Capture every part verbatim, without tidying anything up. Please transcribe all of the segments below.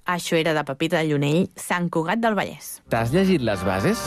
Això era de Pepita de Llunell, Sant Cugat del Vallès. T'has llegit les bases?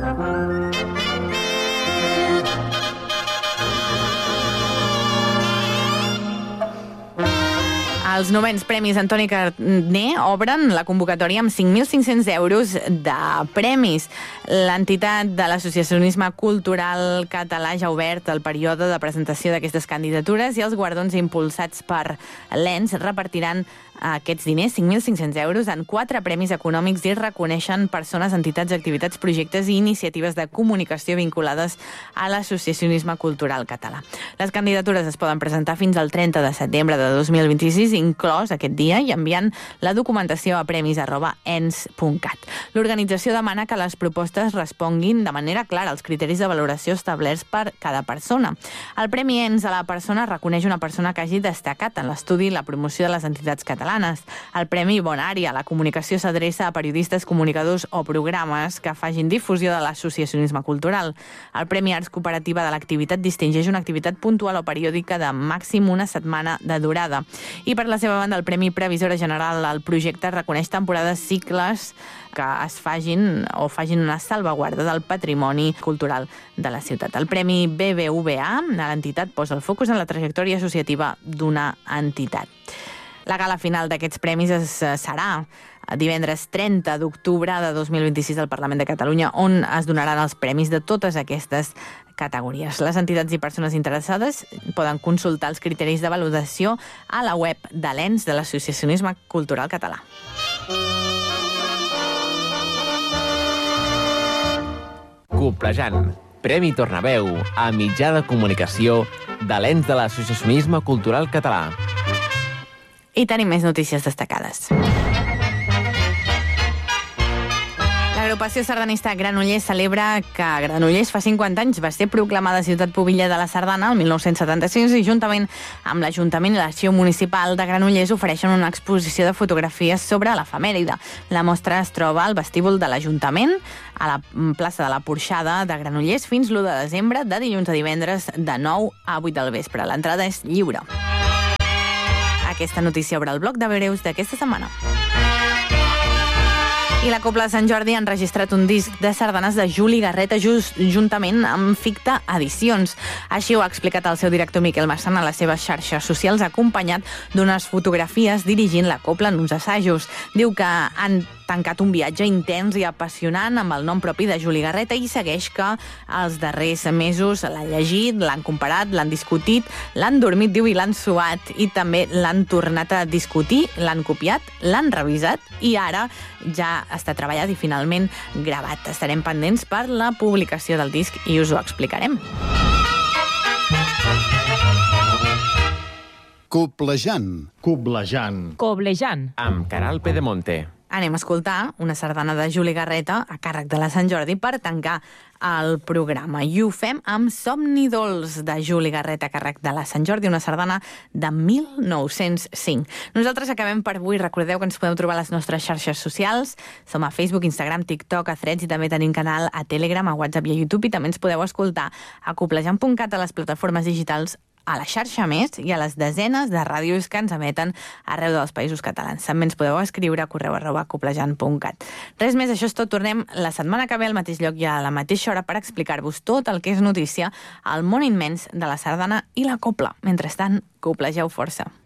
Els novens Premis Antoni Carné obren la convocatòria amb cinc mil cinc-cents euros de premis. L'entitat de l'associacionisme cultural català ja ha obert el període de presentació d'aquestes candidatures i els guardons impulsats per l'E N S repartiran aquests diners, cinc mil cinc-cents euros, en quatre premis econòmics i reconeixen persones, entitats, activitats, projectes i iniciatives de comunicació vinculades a l'associacionisme cultural català. Les candidatures es poden presentar fins al trenta de setembre de dos mil vint-i-sis, inclòs aquest dia, i enviant la documentació a premis arroba ens punt cat. L'organització demana que les propostes responguin de manera clara als criteris de valoració establerts per cada persona. El Premi E N S a la persona reconeix una persona que hagi destacat en l'estudi i la promoció de les entitats catalanes. El Premi Bonària a la comunicació s'adreça a periodistes, comunicadors o programes que facin difusió de l'associacionisme cultural. El Premi Arts Cooperativa de l'activitat distingeix una activitat puntual o periòdica de màxim una setmana de durada. I per la seva banda, el Premi Previsora General al projecte reconeix temporades cicles que es fagin o fagin una salvaguarda del patrimoni cultural de la ciutat. El Premi B B V A a l'entitat posa el focus en la trajectòria associativa d'una entitat. La gala final d'aquests premis es, serà divendres trenta d'octubre de dos mil vint-i-sis al Parlament de Catalunya, on es donaran els premis de totes aquestes categories. Les entitats i persones interessades poden consultar els criteris de valoració a la web de l'E N S, de l'Associacionisme Cultural Català. Coplejant, Premi Tornaveu a mitjà de comunicació de l'E N S de l'Associacionisme Cultural Català. I tenim més notícies destacades. L'agrupació sardanista Granollers celebra que Granollers fa cinquanta anys va ser proclamada ciutat pubilla de la Sardana el mil nou-cents setanta-sis i juntament amb l'Ajuntament i l'Arxiu Municipal de Granollers ofereixen una exposició de fotografies sobre l'efemèride. La mostra es troba al vestíbul de l'Ajuntament, a la plaça de la Porxada de Granollers, fins l'u de desembre, de dilluns a divendres, de nou a vuit del vespre. L'entrada és lliure. Aquesta notícia obre el bloc de breus d'aquesta setmana. I la Cobla de Sant Jordi ha enregistrat un disc de sardanes de Juli Garreta just, juntament amb Ficta Edicions. Així ho ha explicat el seu director Miquel Massana a les seves xarxes socials, acompanyat d'unes fotografies dirigint la Cobla en uns assajos. Diu que han tancat un viatge intens i apassionant amb el nom propi de Juli Garreta i segueix que els darrers mesos l'han llegit, l'han comparat, l'han discutit, l'han dormit, diu, i l'han suat, i també l'han tornat a discutir, l'han copiat, l'han revisat i ara ja està treballat i finalment gravat. Estarem pendents per la publicació del disc i us ho explicarem. Coblejant. Coblejant. Coblejant. Amb Caral Pedemonte. Anem a escoltar una sardana de Juli Garreta a càrrec de la Sant Jordi per tancar el programa. I ho fem amb Somni Dolç de Juli Garreta a càrrec de la Sant Jordi, una sardana de mil nou-cents cinc. Nosaltres acabem per avui. Recordeu que ens podeu trobar a les nostres xarxes socials. Som a Facebook, Instagram, TikTok, a Threads i també tenim canal a Telegram, a WhatsApp i a YouTube, i també ens podeu escoltar a coplejant punt cat a les plataformes digitals, a la xarxa Més i a les desenes de ràdios que ens emeten arreu dels països catalans. També ens podeu escriure a correu arroba coplejant punt cat. Res més, això és tot. Tornem la setmana que ve al mateix lloc i a la mateixa hora per explicar-vos tot el que és notícia al món immens de la sardana i la copla. Mentrestant, coplegeu força.